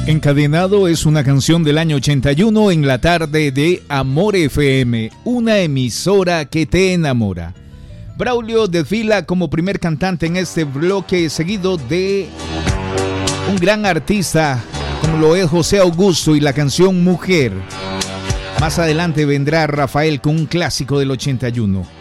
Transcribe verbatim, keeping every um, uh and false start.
Encadenado es una canción del año ochenta y uno en la tarde de Amor F M, una emisora que te enamora. Braulio desfila como primer cantante en este bloque, seguido de un gran artista como lo es José Augusto y la canción Mujer. Más adelante vendrá Rafael con un clásico del ochenta y uno.